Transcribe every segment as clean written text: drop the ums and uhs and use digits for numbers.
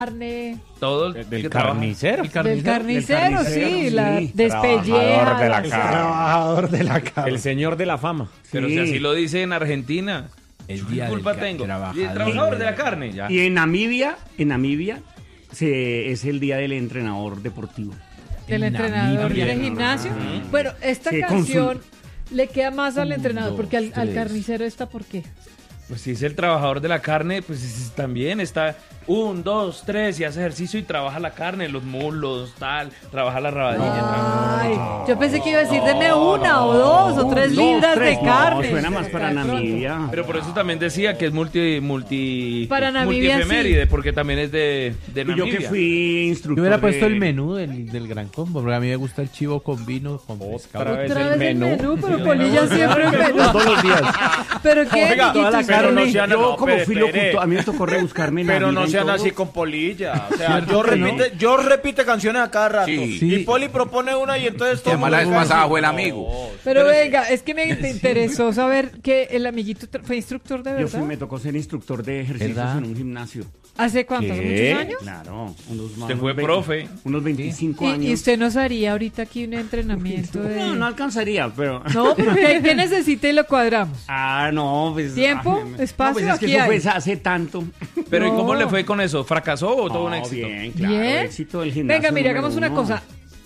carne. Todo del carnicero. Del carnicero, sí, la despelleja. Trabajador de la carne. El señor de la fama. Pero si así lo dice en Argentina. ¿Qué culpa tengo? Y el trabajador de la carne. Ya. Y en Namibia es el día del entrenador deportivo. Del entrenador de gimnasio. Bueno, esta canción le queda más al entrenador, porque al carnicero ¿esta por qué? Pues si es el trabajador de la carne, pues también está 1, 2, 3 y hace ejercicio y trabaja la carne, los muslos, tal, trabaja la rabadilla. Ay, yo pensé que iba a decir, deme 1 o 2 o 3 libras de carne. No, suena más para Namibia. Pero por eso también decía que es para Namibia, multiefeméride, porque también es de Namibia. Yo que fui instructor. Yo hubiera puesto el menú del Gran Combo, porque a mí me gusta el chivo con vino, con pescado. Otra vez el menú, pero Polilla siempre el menú. Todos los días. ¿Pero qué? Oiga, toda la carne, no sean, yo no, como espere, fui locutor, a mí me tocó rebuscarme la Pero vida no y sean todo. así con Polilla. O sea, yo repite canciones a cada rato. Sí. Y Poli propone una y entonces todo. Que mala vez pasada fue el amigo. Pero venga, es que me interesó saber que el amiguito fue instructor de verdad. Me tocó ser instructor de ejercicios en un gimnasio. ¿Hace cuánto? ¿Hace muchos años? Claro, Usted fue profe. Unos 25 años. ¿Y usted nos haría ahorita aquí un entrenamiento de...? No alcanzaría, pero... No, pero ¿qué necesita y lo cuadramos? No, pues... ¿Tiempo? ¿Espacio? No, pues es que aquí eso hay. fue hace tanto. Pero ¿y No. cómo le fue con eso? ¿Fracasó o todo un éxito? Bien, claro, Bien. éxito del gimnasio. Venga, mire, número hagamos una 1. cosa.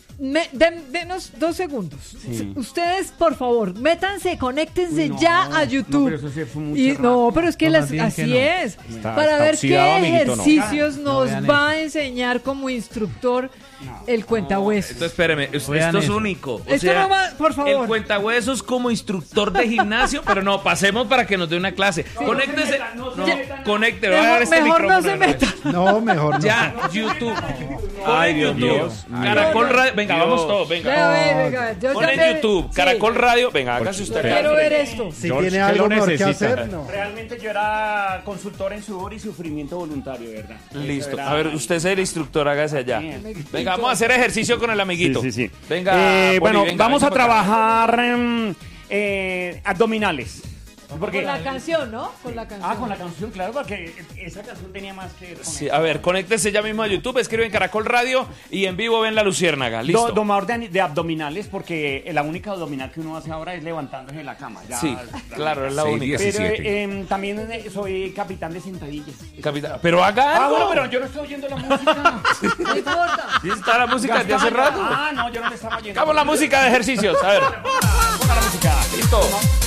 Denos 2 segundos. Sí. Ustedes, por favor, métanse, conéctense No, ya a YouTube. no, pero eso sí fue mucho Y, no, rato. pero es que No, más bien así que no. es. Está Para ver qué oxidado, amiguito, no. ejercicios No nos vean va a enseñar como instructor el cuentahuesos. Entonces, espéreme, esto Vean es eso. único. O Esto sea, no va, por favor. el cuentahuesos como instructor de gimnasio, pero no, pasemos para que nos dé una clase. Conéctese. Conecte, va a dar este Mejor no micrófono. se metan. No, mejor no. Ya, YouTube. Ay, Pon en Dios YouTube. mío. Caracol Radio. Venga, vamos todos, venga. Venga, yo Pon en ya YouTube, sí. Caracol Radio. Venga, hágase usted. Quiero ver esto. Si tiene algo mejor que hacer, no. Realmente yo era consultor en sudor y sufrimiento voluntario, ¿verdad? Listo. Eso era- A ver, usted es el instructor, hágase allá. Bien. Venga, vamos a hacer ejercicio con el amiguito. Sí. Venga, Poli, Bueno, venga, vamos a venga para acá. trabajar abdominales. Porque, Con la canción, ¿no? Con la canción. con la canción, claro, porque esa canción tenía más que ver con Sí, eso. a ver, conéctese ya mismo a YouTube, escriben Caracol Radio y en vivo ven La Luciérnaga. Listo. Domador de abdominales, porque la única abdominal que uno hace ahora es levantándose de la cama. Ya, Sí, claro, es la 6, única. 10. Pero 17. también soy capitán de sentadillas. Capitán. Pero haga algo. Bueno, pero yo no estoy oyendo la música. No importa. Sí, está la música desde hace rato. No, yo no le estaba oyendo. Hagamos la música de ejercicios. A ver. Ponga la música. Listo.